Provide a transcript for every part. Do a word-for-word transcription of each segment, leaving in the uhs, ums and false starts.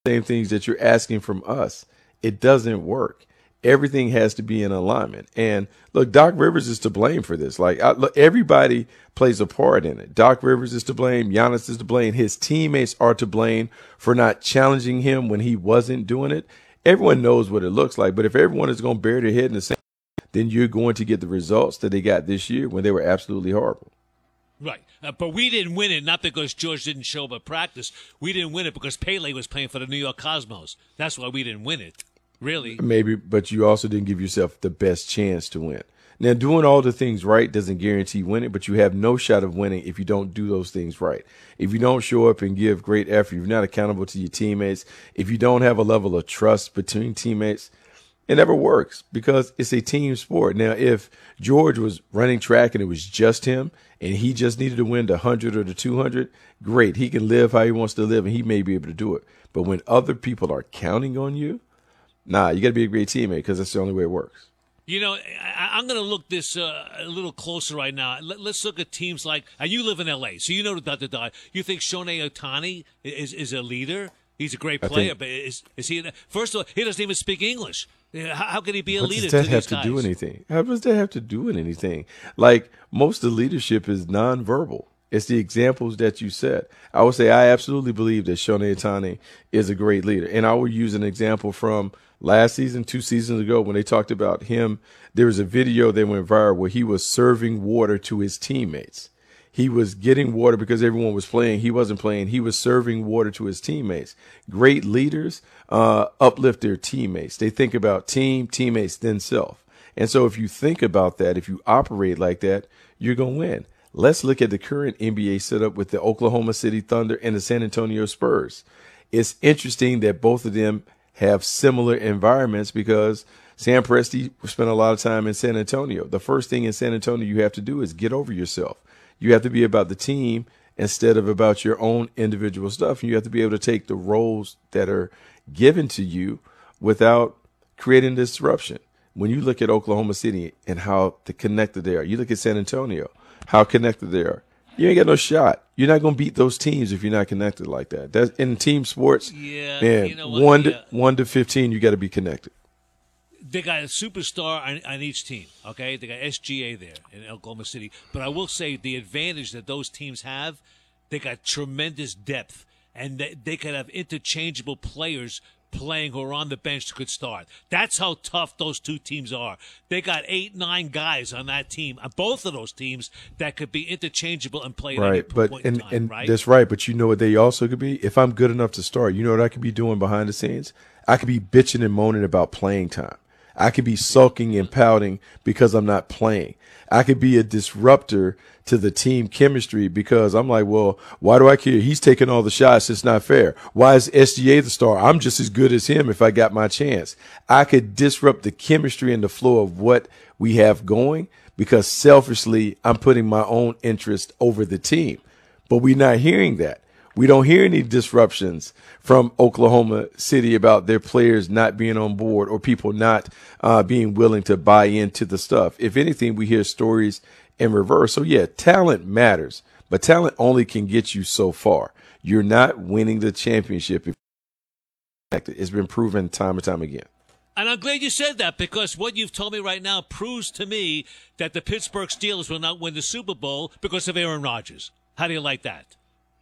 same things that you're asking from us. It doesn't work. Everything has to be in alignment. And look, Doc Rivers is to blame for this. Like, I, look, everybody plays a part in it. Doc Rivers is to blame. Giannis is to blame. His teammates are to blame for not challenging him when he wasn't doing it. Everyone knows what it looks like. But if everyone is going to bury their head in the same, then you're going to get the results that they got this year when they were absolutely horrible. Right. Uh, but we didn't win it, not because George didn't show up at practice. We didn't win it because Pele was playing for the New York Cosmos. That's why we didn't win it. Really? Maybe, but you also didn't give yourself the best chance to win. Now, doing all the things right doesn't guarantee winning, but you have no shot of winning if you don't do those things right. If you don't show up and give great effort, if you're not accountable to your teammates, if you don't have a level of trust between teammates, it never works because it's a team sport. Now, if George was running track and it was just him and he just needed to win the one hundred or the two hundred, great. He can live how he wants to live and he may be able to do it. But when other people are counting on you, nah, you got to be a great teammate because that's the only way it works. You know, I, I'm going to look this uh, a little closer right now. Let, let's look at teams like, and you live in L A, so you know the dot, dot, dot. You think Shohei Ohtani is, is a leader? He's a great player, think, but is, is he? First of all, he doesn't even speak English. How, how can he be a leader? Does that to have these to guys? do anything? How does that have to do with anything? Like, most of the leadership is nonverbal. It's the examples that you set. I would say I absolutely believe that Shohei Ohtani is a great leader. And I would use an example from last season, two seasons ago, when they talked about him. There was a video that went viral where he was serving water to his teammates. He was getting water because everyone was playing. He wasn't playing. He was serving water to his teammates. Great leaders uh, uplift their teammates. They think about team, teammates, then self. And so if you think about that, if you operate like that, you're going to win. Let's look at the current N B A setup with the Oklahoma City Thunder and the San Antonio Spurs. It's interesting that both of them have similar environments because Sam Presti spent a lot of time in San Antonio. The first thing in San Antonio you have to do is get over yourself. You have to be about the team instead of about your own individual stuff. And you have to be able to take the roles that are given to you without creating disruption. When you look at Oklahoma City and how the connected they are, you look at San Antonio, how connected they are. You ain't got no shot. You're not going to beat those teams if you're not connected like that. That's in team sports. Yeah, man, you know what? one to Yeah. one to fifteen, you got to be connected. They got a superstar on, on each team, okay? They got S G A there in Oklahoma City. But I will say the advantage that those teams have, they got tremendous depth, and they, they could have interchangeable players playing who are on the bench that could start. That's how tough those two teams are. They got eight, nine guys on that team, on both of those teams, that could be interchangeable and play at Right, any but point in and, time, and right? that's right. But you know what they also could be? If I'm good enough to start, you know what I could be doing behind the scenes? I could be bitching and moaning about playing time. I could be sulking and pouting because I'm not playing. I could be a disruptor to the team chemistry because I'm like, well, why do I care? He's taking all the shots. It's not fair. Why is S G A the star? I'm just as good as him if I got my chance. I could disrupt the chemistry and the flow of what we have going because selfishly, I'm putting my own interest over the team. But we're not hearing that. We don't hear any disruptions from Oklahoma City about their players not being on board or people not uh, being willing to buy into the stuff. If anything, we hear stories in reverse. So, yeah, talent matters, but talent only can get you so far. You're not winning the championship if you're connected. It's been proven time and time again. And I'm glad you said that because what you've told me right now proves to me that the Pittsburgh Steelers will not win the Super Bowl because of Aaron Rodgers. How do you like that?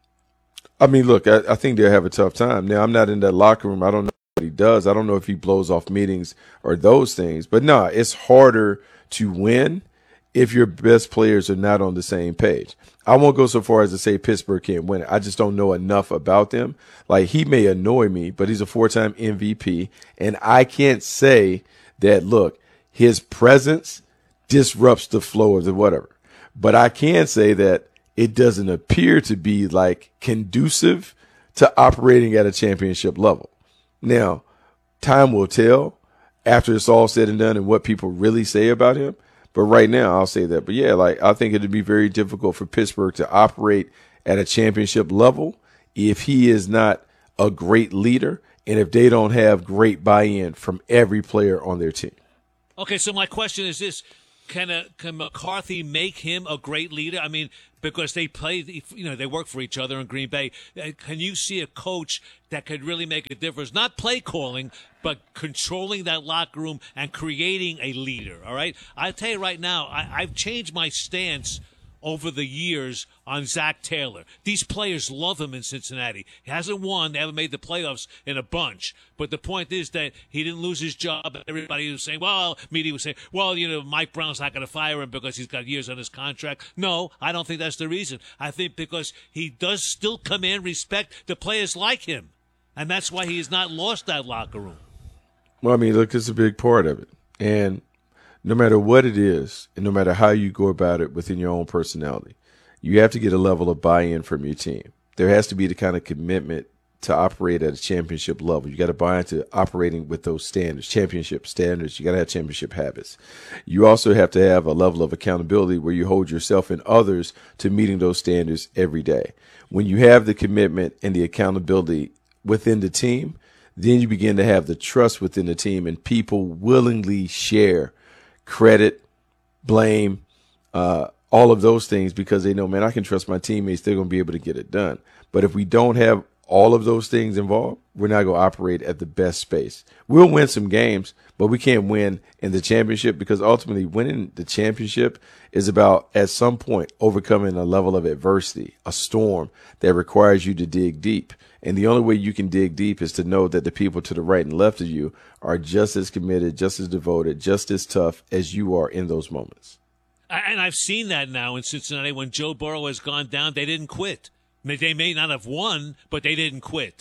I mean, look, I, I think they'll have a tough time. Now, I'm not in that locker room. I don't know what he does. I don't know if he blows off meetings or those things. But, no, it's harder to win if your best players are not on the same page. I won't go so far as to say Pittsburgh can't win it. I just don't know enough about them. Like, he may annoy me, but he's a four-time M V P. And I can't say that, look, his presence disrupts the flow of the whatever. But I can say that it doesn't appear to be like conducive to operating at a championship level. Now, time will tell after it's all said and done and what people really say about him. But right now, I'll say that. But yeah, like I think it'd be very difficult for Pittsburgh to operate at a championship level if he is not a great leader and if they don't have great buy-in from every player on their team. Okay, so my question is this. can a, can McCarthy make him a great leader? I mean, because they play, you know, they work for each other in Green Bay. Can you see a coach that could really make a difference? Not play calling, but controlling that locker room and creating a leader, all right? I'll tell you right now, I, I've changed my stance over the years on Zach Taylor. These players love him in Cincinnati. He hasn't won. They haven't made the playoffs in a bunch. But the point is that he didn't lose his job. Everybody was saying, well, media was saying, well, you know, Mike Brown's not going to fire him because he's got years on his contract. No, I don't think that's the reason. I think because he does still command respect to players like him. And that's why he has not lost that locker room. Well, I mean, look, it's a big part of it. And no matter what it is, and no matter how you go about it within your own personality, you have to get a level of buy-in from your team. There has to be the kind of commitment to operate at a championship level. You got to buy into operating with those standards, championship standards. You got to have championship habits. You also have to have a level of accountability where you hold yourself and others to meeting those standards every day. When you have the commitment and the accountability within the team, then you begin to have the trust within the team, and people willingly share credit, blame, uh, all of those things because they know, man, I can trust my teammates. They're going to be able to get it done. But if we don't have all of those things involved, we're not going to operate at the best space. We'll win some games, but we can't win in the championship because ultimately winning the championship is about, at some point, overcoming a level of adversity, a storm that requires you to dig deep. And the only way you can dig deep is to know that the people to the right and left of you are just as committed, just as devoted, just as tough as you are in those moments. And I've seen that now in Cincinnati. When Joe Burrow has gone down, they didn't quit. They may not have won, but they didn't quit.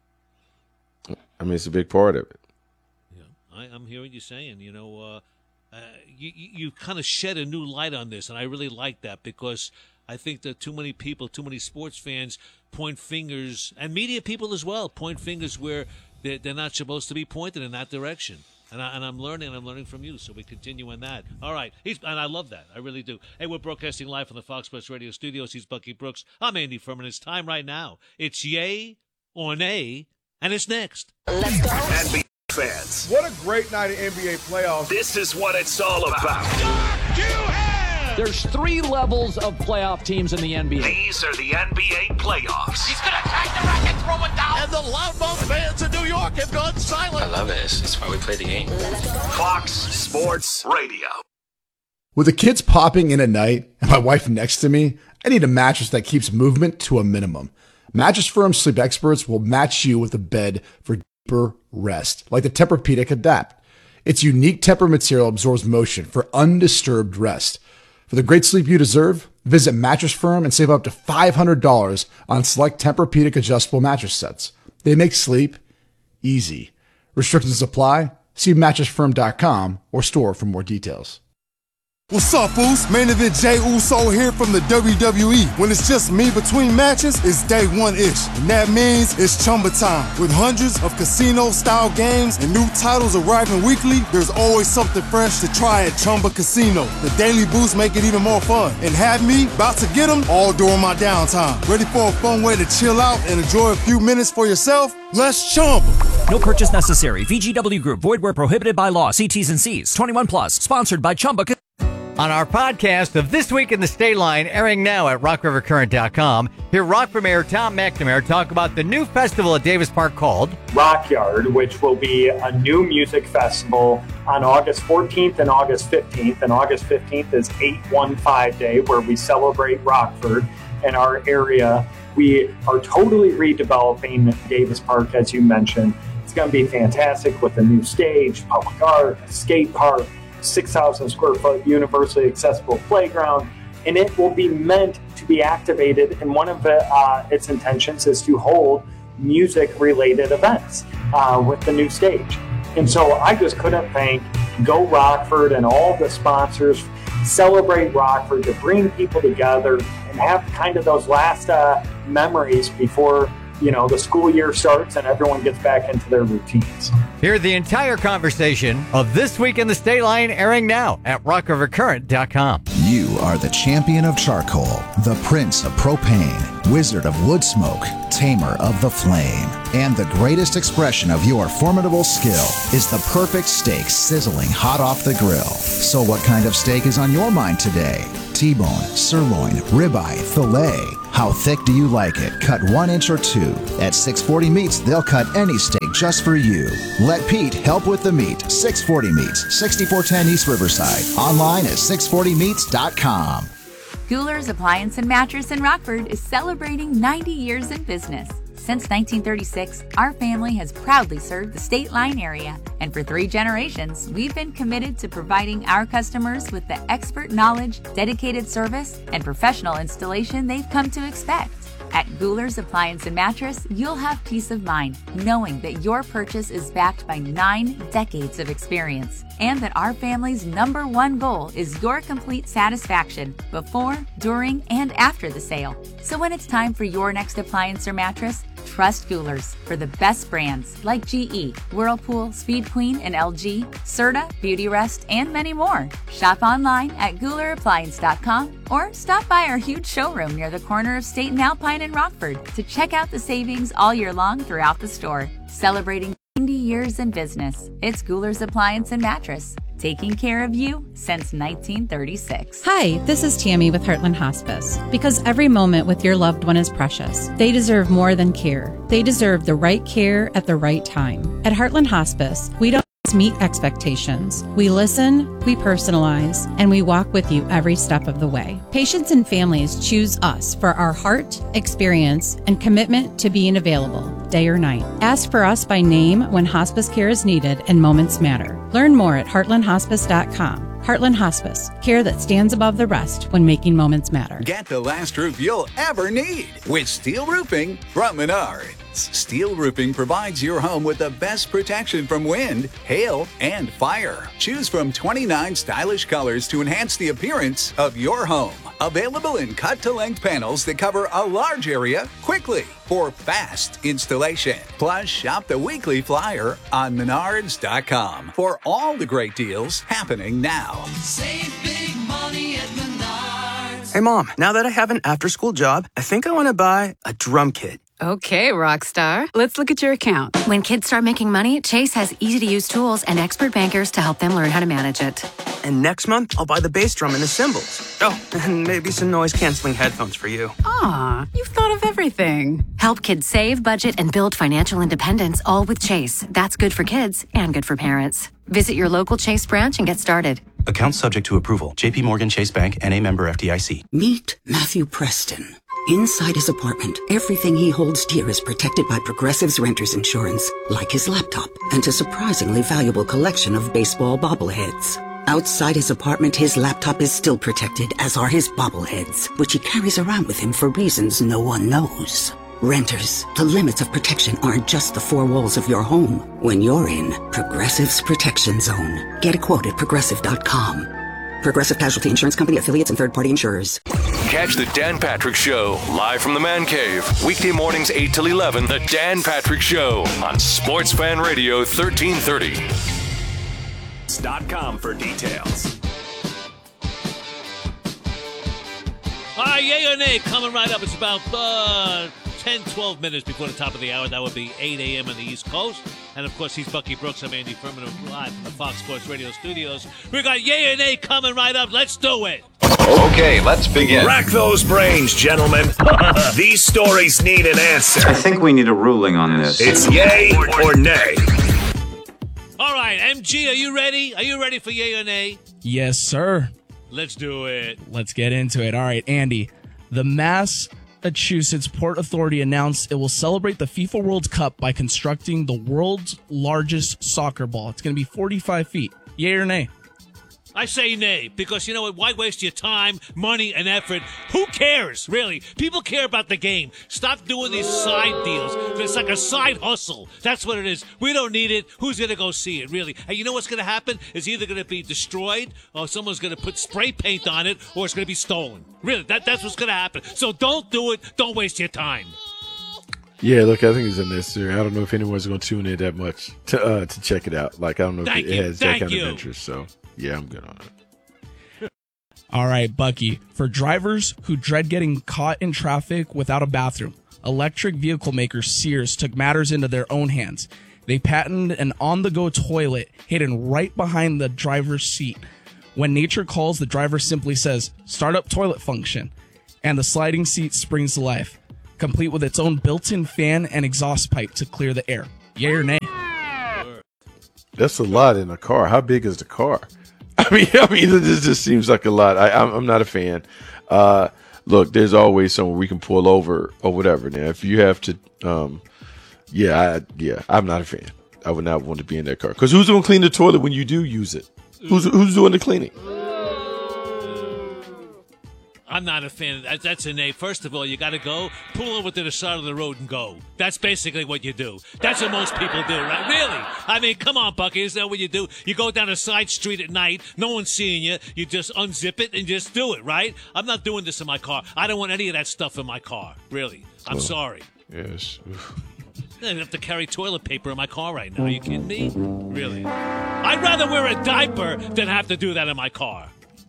I mean, it's a big part of it. Yeah, I, I'm hearing you saying, you know, uh, uh, you, you kind of shed a new light on this, and I really like that because I think that too many people, too many sports fans point fingers, and media people as well, point fingers where they're, they're not supposed to be pointed in that direction. And, I, and I'm learning, and I'm learning from you, so we continue on that. All right. He's, and I love that. I really do. Hey, we're broadcasting live from the Fox Sports Radio studios. He's Bucky Brooks. I'm Andy Furman. It's time right now. It's yay or nay, and it's next. Let's go. N B A fans. What a great night of N B A playoffs. This is what it's all about. There's three levels of playoff teams in the N B A. These are the N B A playoffs. He's going to attack the racket, throw it down. And the loudmouth fans in New York have gone silent. I love it. It's why we play the game. Fox Sports Radio. With the kids popping in at night and my wife next to me, I need a mattress that keeps movement to a minimum. Mattress Firm Sleep Experts will match you with a bed for deeper rest, like the Tempur-Pedic Adapt. Its unique Tempur material absorbs motion for undisturbed rest. For the great sleep you deserve, visit Mattress Firm and save up to five hundred dollars on select Tempur-Pedic adjustable mattress sets. They make sleep easy. Restrictions apply. See mattress firm dot com or store for more details. What's up, Foos? Main event Jey Uso here from the W W E. When it's just me between matches, it's day one-ish. And that means it's Chumba time. With hundreds of casino-style games and new titles arriving weekly, there's always something fresh to try at Chumba Casino. The daily boosts make it even more fun. And have me about to get them all during my downtime. Ready for a fun way to chill out and enjoy a few minutes for yourself? Let's Chumba. No purchase necessary. V G W Group. Void where prohibited by law. See T's and C's. twenty-one plus. Sponsored by Chumba Casino. On our podcast of This Week in the State Line, airing now at rock river current dot com, hear Rock Mayor Tom McNamara talk about the new festival at Davis Park called Rock Yard, which will be a new music festival on August fourteenth and August fifteenth. And August fifteenth is eight one five Day, where we celebrate Rockford and our area. We are totally redeveloping Davis Park, as you mentioned. It's going to be fantastic with a new stage, public art, skate park, six thousand square foot universally accessible playground, and it will be meant to be activated. And one of the, uh, its intentions is to hold music-related events uh, with the new stage. And so I just couldn't thank Go Rockford and all the sponsors. Celebrate Rockford to bring people together and have kind of those last uh, memories before, you know, the school year starts and everyone gets back into their routines. Hear the entire conversation of This Week in the State Line, airing now at rock river current dot com. You are the champion of charcoal, the prince of propane, wizard of wood smoke, tamer of the flame. And the greatest expression of your formidable skill is the perfect steak sizzling hot off the grill. So what kind of steak is on your mind today? T-bone, sirloin, ribeye, filet. How thick do you like it? Cut one inch or two. At six forty Meats, they'll cut any steak just for you. Let Pete help with the meat. six forty Meats, sixty-four ten East Riverside. Online at six forty meats dot com. Guler's Appliance and Mattress in Rockford is celebrating ninety years in business. Since nineteen thirty-six, our family has proudly served the State Line area, and for three generations, we've been committed to providing our customers with the expert knowledge, dedicated service, and professional installation they've come to expect. At Guler's Appliance and Mattress, you'll have peace of mind knowing that your purchase is backed by nine decades of experience, and that our family's number one goal is your complete satisfaction before, during, and after the sale. So when it's time for your next appliance or mattress, trust Guler's for the best brands like G E, Whirlpool, Speed Queen, and L G, Serta, Beautyrest, and many more. Shop online at Guler Appliance dot com or stop by our huge showroom near the corner of State and Alpine in Rockford to check out the savings all year long throughout the store. Celebrating ninety years in business, it's Guler's Appliance and Mattress, taking care of you since nineteen thirty-six. Hi, this is Tammy with Heartland Hospice. Because every moment with your loved one is precious, they deserve more than care. They deserve the right care at the right time. At Heartland Hospice, we don't meet expectations. We listen, we personalize, and we walk with you every step of the way. Patients and families choose us for our heart, experience, and commitment to being available, day or night. Ask for us by name when hospice care is needed and moments matter. Learn more at heartland hospice dot com. Heartland Hospice, care that stands above the rest when making moments matter. Get the last roof you'll ever need with Steel Roofing from Menards. Steel Roofing provides your home with the best protection from wind, hail, and fire. Choose from twenty-nine stylish colors to enhance the appearance of your home. Available in cut-to-length panels that cover a large area quickly for fast installation. Plus, shop the weekly flyer on menards dot com for all the great deals happening now. Save big money at Menards. Hey, Mom, now that I have an after-school job, I think I want to buy a drum kit. Okay, Rockstar. Let's look at your account. When kids start making money, Chase has easy-to-use tools and expert bankers to help them learn how to manage it. And next month, I'll buy the bass drum and the cymbals. Oh, and maybe some noise-canceling headphones for you. Aw, you've thought of everything. Help kids save, budget, and build financial independence, all with Chase. That's good for kids and good for parents. Visit your local Chase branch and get started. Account subject to approval. J P Morgan Chase Bank, N A member F D I C. Meet Matthew Preston. Inside his apartment, everything he holds dear is protected by Progressive's Renter's Insurance, like his laptop and a surprisingly valuable collection of baseball bobbleheads. Outside his apartment, his laptop is still protected, as are his bobbleheads, which he carries around with him for reasons no one knows. Renters, the limits of protection aren't just the four walls of your home. When you're in Progressive's Protection Zone, get a quote at progressive dot com. Progressive Casualty Insurance Company, affiliates, and third-party insurers. Catch the Dan Patrick Show live from the Man Cave. Weekday mornings eight till eleven. The Dan Patrick Show on Sports Fan Radio thirteen thirty. Dot com for details. All right, yay or nay, coming right up. It's about uh, ten, twelve minutes before the top of the hour. That would be eight a.m. on the East Coast. And, of course, he's Bucky Brooks. I'm Andy Furman, live from the Fox Sports Radio studios. We got yay or nay coming right up. Let's do it. Okay, let's begin. Rack those brains, gentlemen. These stories need an answer. I think we need a ruling on this. It's yay or nay. All right, M G, are you ready? Are you ready for yay or nay? Yes, sir. Let's do it. Let's get into it. All right, Andy. The Massachusetts Port Authority announced it will celebrate the FIFA World Cup by constructing the world's largest soccer ball. It's going to be forty-five feet. Yay or nay? I say nay, because you know what? Why waste your time, money, and effort? Who cares, really? People care about the game. Stop doing these side deals. It's like a side hustle. That's what it is. We don't need it. Who's going to go see it, really? And you know what's going to happen? It's either going to be destroyed, or someone's going to put spray paint on it, or it's going to be stolen. Really, that, that's what's going to happen. So don't do it. Don't waste your time. Yeah, look, I think it's unnecessary. I don't know if anyone's going to tune in that much to uh, to check it out. Like, I don't know if Thank it you. has Thank that kind you. of interest. So, yeah, I'm good on it. All right, Bucky. For drivers who dread getting caught in traffic without a bathroom, electric vehicle maker Sears took matters into their own hands. They patented an on-the-go toilet hidden right behind the driver's seat. When nature calls, the driver simply says, "Start up toilet function," and the sliding seat springs to life, complete with its own built-in fan and exhaust pipe to clear the air. Yay or nay? That's a lot in a car. How big is the car? I mean, I mean, this just seems like a lot. I, I'm, I'm not a fan. Uh, look, there's always somewhere we can pull over or whatever. Now, if you have to, um, yeah, I, yeah, I'm not a fan. I would not want to be in that car because who's going to clean the toilet when you do use it? Who's who's doing the cleaning? I'm not a fan. That, that's a nay. First of all, you got to go, pull over to the side of the road and go. That's basically what you do. That's what most people do, right? Really? I mean, come on, Bucky. Is that what you do? You go down a side street at night. No one's seeing you. You just unzip it and just do it, right? I'm not doing this in my car. I don't want any of that stuff in my car. Really. I'm Oh, sorry. Yes. I have to carry toilet paper in my car right now. Are you kidding me? Really? I'd rather wear a diaper than have to do that in my car.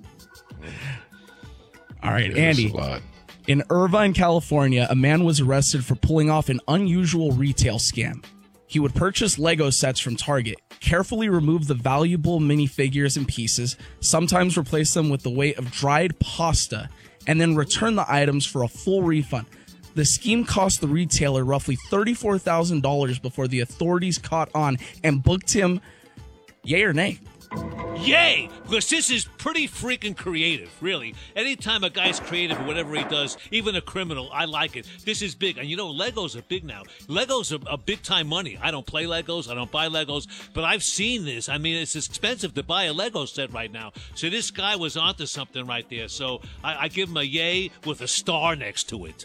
All right, Yeah, that's Andy. a lot. In Irvine, California, a man was arrested for pulling off an unusual retail scam. He would purchase Lego sets from Target, carefully remove the valuable minifigures and pieces, sometimes replace them with the weight of dried pasta, and then return the items for a full refund. The scheme cost the retailer roughly thirty-four thousand dollars before the authorities caught on and booked him. Yay or nay? Yay! Because this is pretty freaking creative, really. Anytime a guy's creative or whatever he does, even a criminal, I like it. This is big. And you know, Legos are big now. Legos are, are big-time money. I don't play Legos. I don't buy Legos. But I've seen this. I mean, it's expensive to buy a Lego set right now. So this guy was onto something right there. So I, I give him a yay with a star next to it.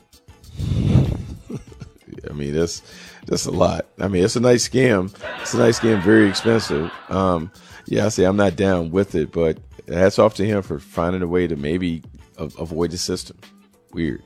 I mean, that's that's a lot. I mean, it's a nice scam. It's a nice scam, very expensive. Um, yeah, I say I'm not down with it, but hats off to him for finding a way to maybe a- avoid the system. Weird.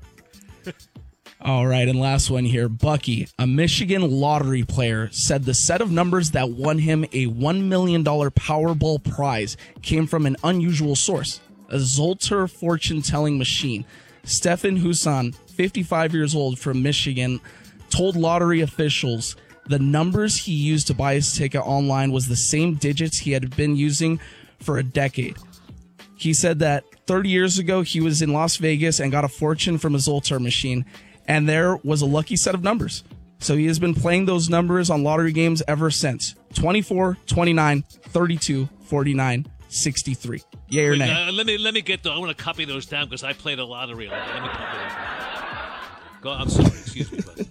All right, and last one here. Bucky, a Michigan lottery player, said the set of numbers that won him a one million dollars Powerball prize came from an unusual source, a Zoltar fortune-telling machine. Stefan Husan, fifty-five years old from Michigan, told lottery officials the numbers he used to buy his ticket online was the same digits he had been using for a decade. He said that thirty years ago, he was in Las Vegas and got a fortune from a Zoltar machine, and there was a lucky set of numbers. So he has been playing those numbers on lottery games ever since. twenty-four, twenty-nine, thirty-two, forty-nine, sixty-three. Yay or Wait, nay? uh, let me let me get the. I want to copy those down because I played a lottery a lot. Let me copy those down. Go. I'm sorry. Excuse me, buddy.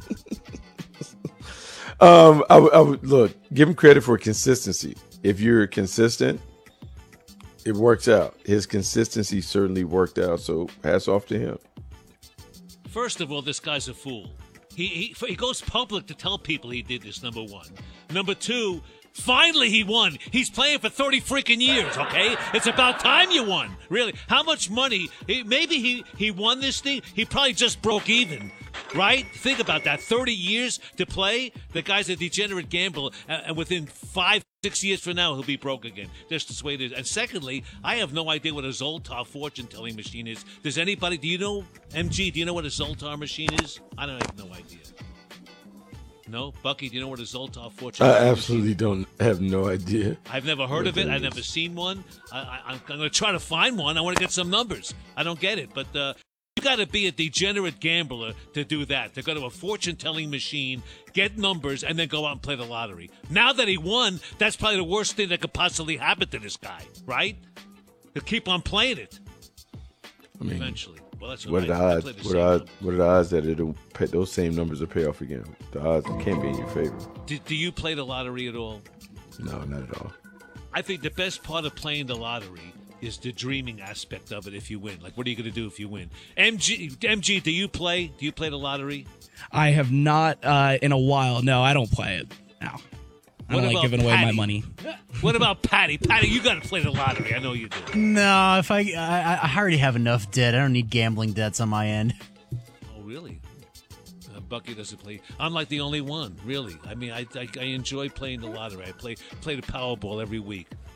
Um, I, would- I would look, give him credit for consistency. If you're consistent, it works out. His consistency certainly worked out. So hats off to him. First of all, this guy's a fool. He, he he goes public to tell people he did this, number one. Number two, finally he won. He's playing for thirty freaking years, okay? It's about time you won. Really. How much money? He, maybe he, he won this thing. He probably just broke even, right? Think about that. thirty years to play? The guy's a degenerate gambler, and, and within five, six years from now, he'll be broke again. That's just the way it is. And secondly, I have no idea what a Zoltar fortune-telling machine is. Does anybody, do you know, M G, do you know what a Zoltar machine is? I don't have no idea. No? Bucky, do you know what a Zoltar fortune I telling absolutely don't have no idea. I've never heard what of it. that I've is. never seen one. I, I, I'm going to try to find one. I want to get some numbers. I don't get it. But uh, you got to be a degenerate gambler to do that, to go to a fortune-telling machine, get numbers, and then go out and play the lottery. Now that he won, that's probably the worst thing that could possibly happen to this guy, right? He'll keep on playing it. I mean, Eventually. Well, that's what are the I- I odds? play the What same are, what are the odds that it'll pay, those same numbers will pay off again? The odds can't be in your favor. Do, do you play the lottery at all? No, not at all. I think the best part of playing the lottery is the dreaming aspect of it if you win. Like, what are you going to do if you win? M G, M G, do you play? Do you play the lottery? I have not uh, in a while. No, I don't play it. No. I What don't like about giving away my Patty? money. What about Patty? Patty, you got to play the lottery. I know you do. No, if I, I I already have enough debt. I don't need gambling debts on my end. Oh, really? Uh, Bucky doesn't play. I'm like the only one, really. I mean, I, I I enjoy playing the lottery. I play play the Powerball every week.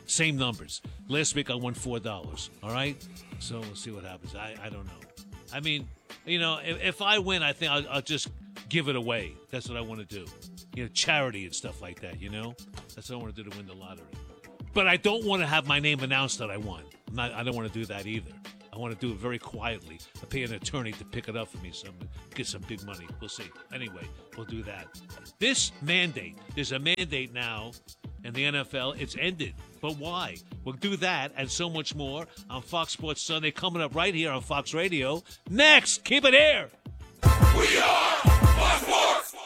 Same numbers. Last week I won four dollars. All right? So we'll see what happens. I, I don't know. I mean, you know, if, if I win, I think I'll, I'll just give it away. That's what I want to do. You know, charity and stuff like that, you know? That's what I want to do to win the lottery. But I don't want to have my name announced that I won. I'm not, I don't want to do that either. I want to do it very quietly. I pay an attorney to pick it up for me, so get some big money. We'll see. Anyway, we'll do that. This mandate, there's a mandate now in the N F L. It's ended. But why? We'll do that and so much more on Fox Sports Sunday, coming up right here on Fox Radio. Next, keep it here. We are Fox Sports.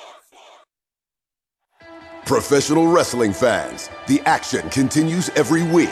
Professional wrestling fans, the action continues every week.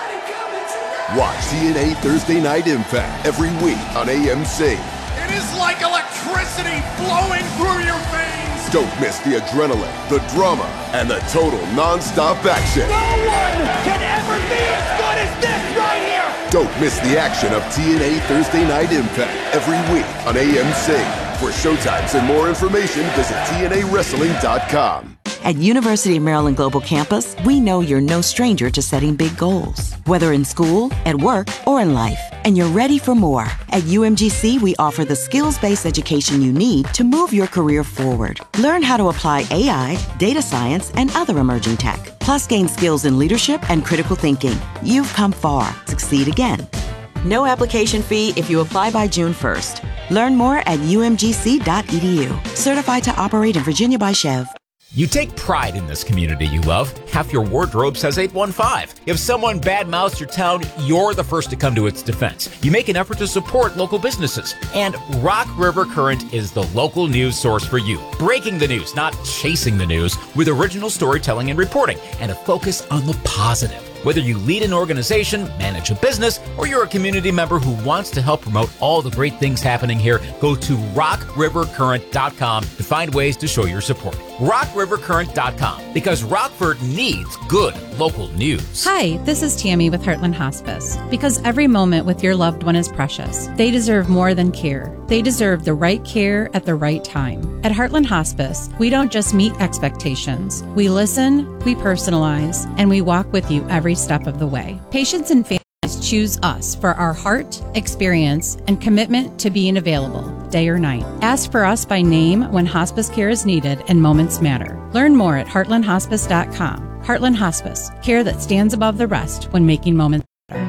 Watch T N A Thursday Night Impact every week on A M C. It is like electricity flowing through your veins. Don't miss the adrenaline, the drama, and the total non-stop action. No one can ever be as good as this right here. Don't miss the action of T N A Thursday Night Impact every week on A M C. For showtimes and more information, visit T N A wrestling dot com. At University of Maryland Global Campus, we know you're no stranger to setting big goals, whether in school, at work, or in life, and you're ready for more. At U M G C, we offer the skills-based education you need to move your career forward. Learn how to apply A I, data science, and other emerging tech, plus gain skills in leadership and critical thinking. You've come far. Succeed again. No application fee if you apply by June first. Learn more at U M G C dot E D U. Certified to operate in Virginia by Chev. You take pride in this community you love. Half your wardrobe says eight one five. If someone badmouths your town, you're the first to come to its defense. You make an effort to support local businesses. And Rock River Current is the local news source for you. Breaking the news, not chasing the news, with original storytelling and reporting, and a focus on the positive. Whether you lead an organization, manage a business, or you're a community member who wants to help promote all the great things happening here, go to rock river current dot com to find ways to show your support. rock river current dot com, because Rockford needs good local news. Hi, this is Tammy with Heartland Hospice. Because every moment with your loved one is precious, they deserve more than care. They deserve the right care at the right time. At Heartland Hospice, we don't just meet expectations. We listen, we personalize, and we walk with you every step of the way. Patients and families choose us for our heart, experience, and commitment to being available, day or night. Ask for us by name when hospice care is needed and moments matter. Learn more at heartland hospice dot com. Heartland Hospice, care that stands above the rest when making moments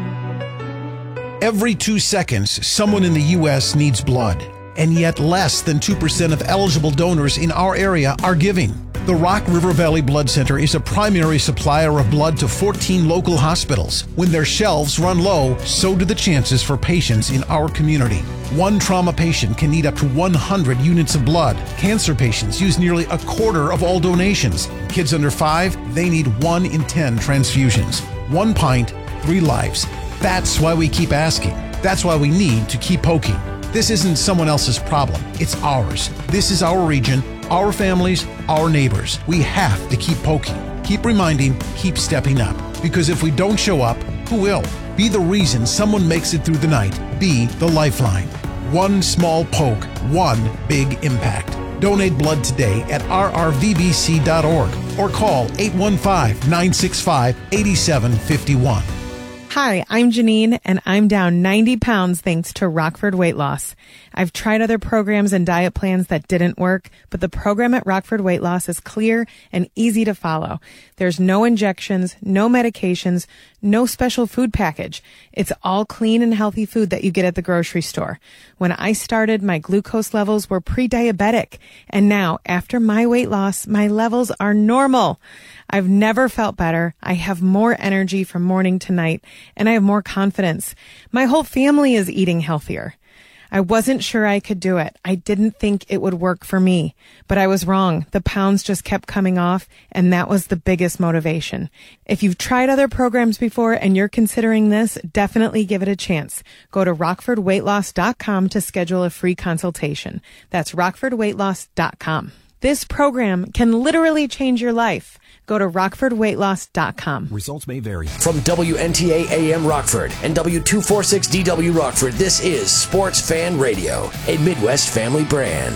matter. Every two seconds, someone in the U S needs blood, and yet less than two percent of eligible donors in our area are giving. The Rock River Valley Blood Center is a primary supplier of blood to fourteen local hospitals. When their shelves run low, so do the chances for patients in our community. One trauma patient can need up to one hundred units of blood. Cancer patients use nearly a quarter of all donations. Kids under five, they need one in ten transfusions. One pint, three lives. That's why we keep asking. That's why we need to keep poking. This isn't someone else's problem. It's ours. This is our region, our families, our neighbors. We have to keep poking, keep reminding, keep stepping up. Because if we don't show up, who will? Be the reason someone makes it through the night. Be the lifeline. One small poke, one big impact. Donate blood today at r r v b c dot org or call eight one five, nine six five, eight seven five one. Hi, I'm Janine, and I'm down ninety pounds thanks to Rockford Weight Loss. I've tried other programs and diet plans that didn't work, but the program at Rockford Weight Loss is clear and easy to follow. There's no injections, no medications, no special food package. It's all clean and healthy food that you get at the grocery store. When I started, my glucose levels were pre-diabetic, and now, after my weight loss, my levels are normal. I've never felt better. I have more energy from morning to night, and I have more confidence. My whole family is eating healthier. I wasn't sure I could do it. I didn't think it would work for me, but I was wrong. The pounds just kept coming off, and that was the biggest motivation. If you've tried other programs before and you're considering this, definitely give it a chance. Go to rockford weight loss dot com to schedule a free consultation. That's rockford weight loss dot com. This program can literally change your life. Go to rockford weight loss dot com. Results may vary. From W N T A A M Rockford and W two forty-six D W Rockford, this is Sports Fan Radio, a Midwest family brand.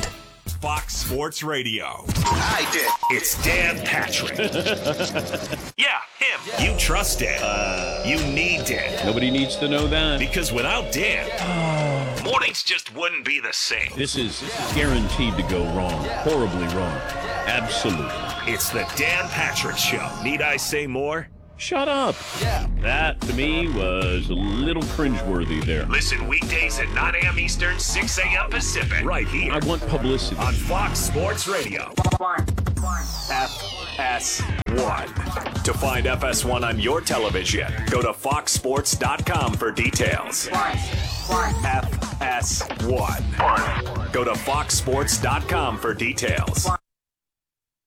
Fox Sports Radio. I did. It's Dan Patrick. Yeah, him. You trust Dan. Uh, you need Dan. Nobody needs to know that. Because without Dan, oh. mornings just wouldn't be the same. This is guaranteed to go wrong. Horribly wrong. Absolutely. It's the Dan Patrick Show. Need I say more? Shut up. Yeah. That, to me, was a little cringeworthy there. Listen weekdays at nine a.m. Eastern, six a.m. Pacific. Right here. I want publicity. On Fox Sports Radio. F S one. To find F S one on your television, go to fox sports dot com for details. F S one. Go to fox sports dot com for details.